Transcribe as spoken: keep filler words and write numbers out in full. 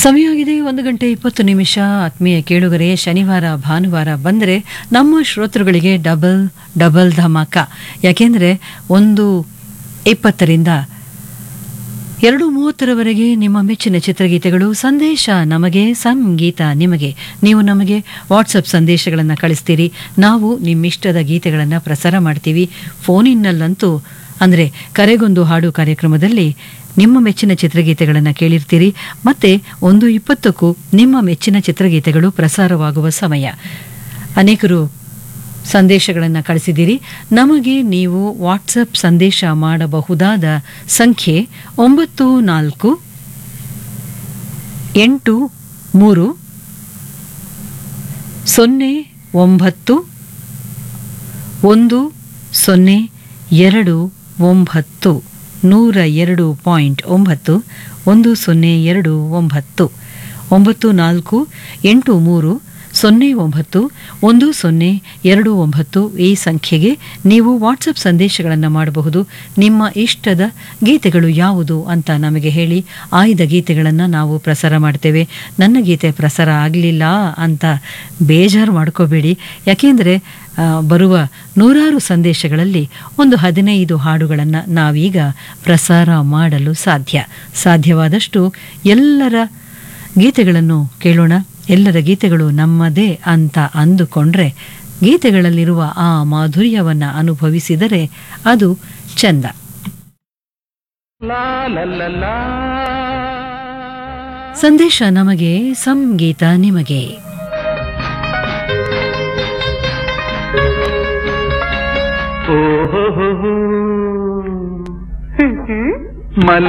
ಸಮಯ ಆಗಿದೆ ಒಂದು ಗಂಟೆ ಇಪ್ಪತ್ತು ನಿಮಿಷ. ಆತ್ಮೀಯ ಕೇಳುಗರೆ, ಶನಿವಾರ ಭಾನುವಾರ ಬಂದರೆ ನಮ್ಮ ಶ್ರೋತೃಗಳಿಗೆ ಡಬಲ್ ಡಬಲ್ ಧಮಾಕ. ಯಾಕೆಂದರೆ ಒಂದು ಇಪ್ಪತ್ತರಿಂದ ಎರಡು ಮೂವತ್ತರವರೆಗೆ ನಿಮ್ಮ ಮೆಚ್ಚಿನ ಚಿತ್ರಗೀತೆಗಳು, ಸಂದೇಶ ನಮಗೆ, ಸಂಗೀತ ನಿಮಗೆ. ನೀವು ನಮಗೆ ವಾಟ್ಸಪ್ ಸಂದೇಶಗಳನ್ನು ಕಳಿಸ್ತೀರಿ, ನಾವು ನಿಮ್ಮಿಷ್ಟದ ಗೀತೆಗಳನ್ನು ಪ್ರಸಾರ ಮಾಡ್ತೀವಿ. ಫೋನಿನಲ್ಲಂತೂ ಅಂದರೆ ಕರೆಗೊಂದು ಹಾಡು ಕಾರ್ಯಕ್ರಮದಲ್ಲಿ ನಿಮ್ಮ ಮೆಚ್ಚಿನ ಚಿತ್ರಗೀತೆಗಳನ್ನು ಕೇಳಿರ್ತೀರಿ. ಮತ್ತೆ ಒಂದು ಇಪ್ಪತ್ತಕ್ಕೂ ನಿಮ್ಮ ಮೆಚ್ಚಿನ ಚಿತ್ರಗೀತೆಗಳು ಪ್ರಸಾರವಾಗುವ ಸಮಯ. ಅನೇಕರು ಸಂದೇಶಗಳನ್ನು ಕಳಿಸಿದ್ದೀರಿ. ನಮಗೆ ನೀವು ವಾಟ್ಸಪ್ ಸಂದೇಶ ಮಾಡಬಹುದಾದ ಸಂಖ್ಯೆ ಒಂಬತ್ತು ನಾಲ್ಕು ಎಂಟು ಮೂರು ಸೊನ್ನೆ ಒಂಬತ್ತು ಒಂದು ಸೊನ್ನೆ ಎರಡು ಒಂಬತ್ತು ನೂರ ಎರಡು ಪಾಯಿಂಟ್ ಒಂಬತ್ತು ಒಂದು ಸೊನ್ನೆ ಎರಡು ಒಂಬತ್ತು ಒಂಬತ್ತು ನಾಲ್ಕು ಎಂಟು ಮೂರು ಸೊನ್ನೆ ಒಂಬತ್ತು ಒಂದು ಸೊನ್ನೆ ಎರಡು ಒಂಬತ್ತು ಈ ಸಂಖ್ಯೆಗೆ ನೀವು ವಾಟ್ಸಪ್ ಸಂದೇಶಗಳನ್ನು ಮಾಡಬಹುದು. ನಿಮ್ಮ ಇಷ್ಟದ ಗೀತೆಗಳು ಯಾವುದು ಅಂತ ನಮಗೆ ಹೇಳಿ, ಆಯ್ದ ಗೀತೆಗಳನ್ನು ನಾವು ಪ್ರಸಾರ ಮಾಡ್ತೇವೆ. ನನ್ನ ಗೀತೆ ಪ್ರಸಾರ ಆಗಲಿಲ್ಲ ಅಂತ ಬೇಜಾರು ಮಾಡ್ಕೋಬೇಡಿ. ಯಾಕೆಂದರೆ ಬರುವ ನೂರಾರು ಸಂದೇಶಗಳಲ್ಲಿ ಒಂದು ಹದಿನೈದು ಹಾಡುಗಳನ್ನು ನಾವೀಗ ಪ್ರಸಾರ ಮಾಡಲು ಸಾಧ್ಯ. ಸಾಧ್ಯವಾದಷ್ಟು ಎಲ್ಲರ ಗೀತೆಗಳನ್ನು ಕೇಳೋಣ. ಎಲ್ಲರ ಗೀತೆಗಳು ನಮ್ಮದೇ ಅಂತ ಅಂದುಕೊಂಡ್ರೆ, ಗೀತೆಗಳಲ್ಲಿರುವ ಆ ಮಾಧುರ್ಯವನ್ನು ಅನುಭವಿಸಿದರೆ ಅದು ಚಂದ. ಸಂದೇಶ ನಮಗೆ, ಸಂಗೀತ ನಿಮಗೆ. ಮಲ್ಲ